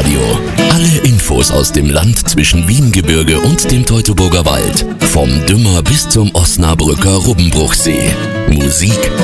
Radio. Alle Infos aus dem Land zwischen Wiengebirge und dem Teutoburger Wald. Vom Dümmer bis zum Osnabrücker Rubbenbruchsee. Musik,